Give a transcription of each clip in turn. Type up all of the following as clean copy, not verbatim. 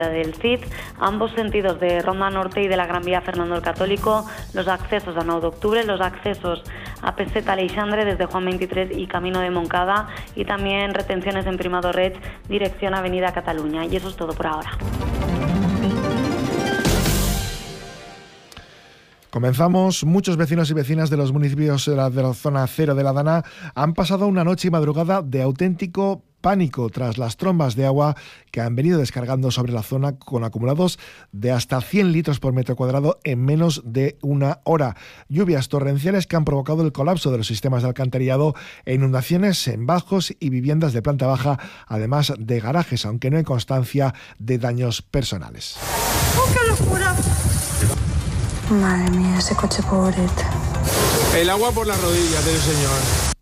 del Cid, ambos sentidos de Ronda Norte y de la Gran Vía Fernando el Católico, los accesos a 9 de octubre, los accesos a Peseta Aleixandre desde Juan 23 y Camino de Moncada, y también retenciones en Primado Reig, dirección Avenida Cataluña. Y eso es todo por ahora. Comenzamos. Muchos vecinos y vecinas de los municipios de la zona cero de la Dana han pasado una noche y madrugada de auténtico pánico tras las trombas de agua que han venido descargando sobre la zona con acumulados de hasta 100 litros por metro cuadrado en menos de una hora. Lluvias torrenciales que han provocado el colapso de los sistemas de alcantarillado e inundaciones en bajos y viviendas de planta baja, además de garajes, aunque no hay constancia de daños personales. ¡Oh, qué locura! Madre mía, ese coche pobrete. El agua por las rodillas del señor.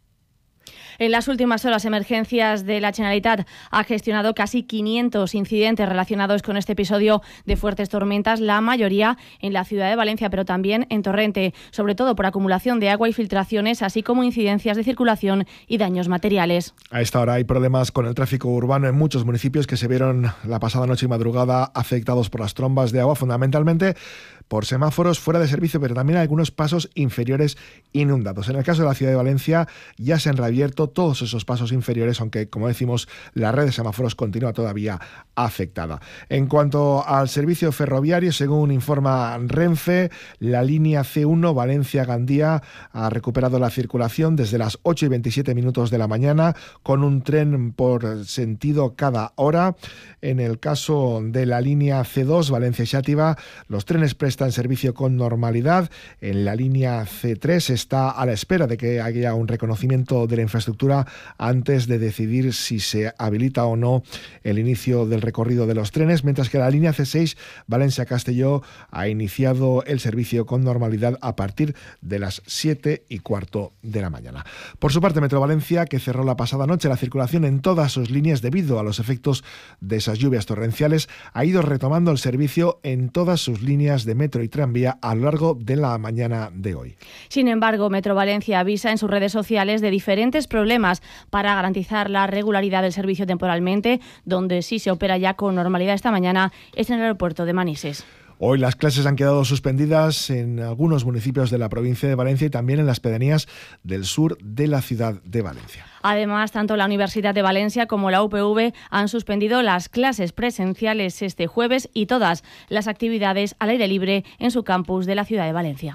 En las últimas horas, Emergencias de la Generalitat ha gestionado casi 500 incidentes relacionados con este episodio de fuertes tormentas, la mayoría en la ciudad de Valencia, pero también en Torrente, sobre todo por acumulación de agua y filtraciones, así como incidencias de circulación y daños materiales. A esta hora hay problemas con el tráfico urbano en muchos municipios que se vieron la pasada noche y madrugada afectados por las trombas de agua, fundamentalmente por semáforos fuera de servicio, pero también algunos pasos inferiores inundados. En el caso de la ciudad de Valencia ya se han reabierto todos esos pasos inferiores, aunque, como decimos, la red de semáforos continúa todavía afectada. En cuanto al servicio ferroviario, según informa Renfe, la línea C1 Valencia-Gandía ha recuperado la circulación desde las 8:27 de la mañana, con un tren por sentido cada hora. En el caso de la línea C2 Valencia-Xàtiva, los trenes prestan servicio con normalidad. En la línea C3 está a la espera de que haya un reconocimiento de la infraestructura antes de decidir si se habilita o no el inicio del recorrido de los trenes, mientras que la línea C6 Valencia-Castelló ha iniciado el servicio con normalidad a partir de las 7:15 de la mañana. Por su parte, Metro Valencia, que cerró la pasada noche la circulación en todas sus líneas debido a los efectos de esas lluvias torrenciales, ha ido retomando el servicio en todas sus líneas de metro y tranvía a lo largo de la mañana de hoy. Sin embargo, Metro Valencia avisa en sus redes sociales de diferentes problemas para garantizar la regularidad del servicio temporalmente. Donde sí se opera ya con normalidad esta mañana es en el aeropuerto de Manises. Hoy las clases han quedado suspendidas en algunos municipios de la provincia de Valencia y también en las pedanías del sur de la ciudad de Valencia. Además, tanto la Universidad de Valencia como la UPV han suspendido las clases presenciales este jueves y todas las actividades al aire libre en su campus de la ciudad de Valencia.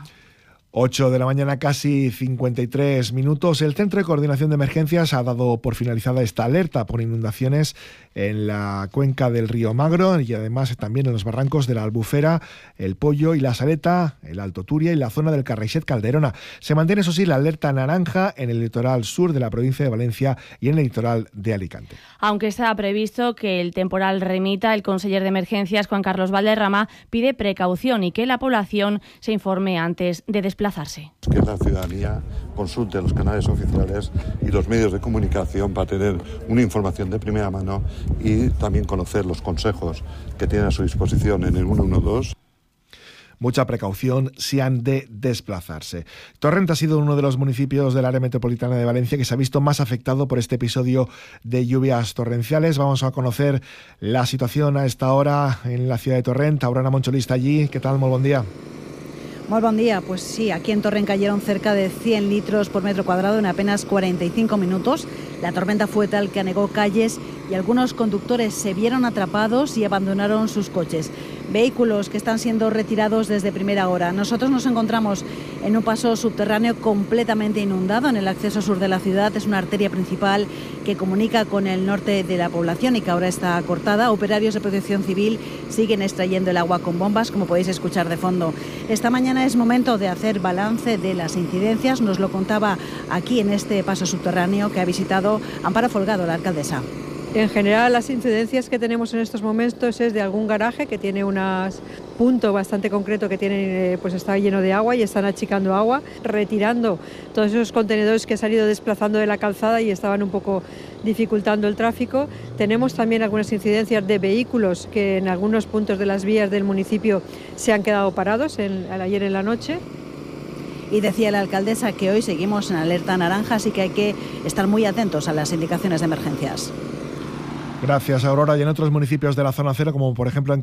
8 de la mañana, casi 53 minutos. El Centro de Coordinación de Emergencias ha dado por finalizada esta alerta por inundaciones en la cuenca del río Magro y además también en los barrancos de la Albufera, el Pollo y la Saleta, el Alto Turia y la zona del Carraixet Calderona. Se mantiene, eso sí, la alerta naranja en el litoral sur de la provincia de Valencia y en el litoral de Alicante. Aunque está previsto que el temporal remita, el conseller de Emergencias, Juan Carlos Valderrama, pide precaución y que la población se informe antes de desplazarse. Que la ciudadanía consulte los canales oficiales y los medios de comunicación para tener una información de primera mano y también conocer los consejos que tienen a su disposición en el 112. Mucha precaución si han de desplazarse. Torrent ha sido uno de los municipios del área metropolitana de Valencia que se ha visto más afectado por este episodio de lluvias torrenciales. Vamos a conocer la situación a esta hora en la ciudad de Torrent. Aurora Moncholi está allí. ¿Qué tal? Muy buen día. Muy buen día, pues sí, aquí en Torrent cayeron cerca de 100 litros por metro cuadrado en apenas 45 minutos. La tormenta fue tal que anegó calles y algunos conductores se vieron atrapados y abandonaron sus coches. Vehículos que están siendo retirados desde primera hora. Nosotros nos encontramos en un paso subterráneo completamente inundado en el acceso sur de la ciudad. Es una arteria principal que comunica con el norte de la población y que ahora está cortada. Operarios de protección civil siguen extrayendo el agua con bombas, como podéis escuchar de fondo. Esta mañana es momento de hacer balance de las incidencias. Nos lo contaba aquí en este paso subterráneo que ha visitado Amparo Folgado, la alcaldesa. En general, las incidencias que tenemos en estos momentos es de algún garaje que tiene un punto bastante concreto que tiene, pues está lleno de agua y están achicando agua, retirando todos esos contenedores que se han ido desplazando de la calzada y estaban un poco dificultando el tráfico. Tenemos también algunas incidencias de vehículos que en algunos puntos de las vías del municipio se han quedado parados ayer en la noche. Y decía la alcaldesa que hoy seguimos en alerta naranja, así que hay que estar muy atentos a las indicaciones de emergencias. Gracias, Aurora. Y en otros municipios de la zona cero, como por ejemplo en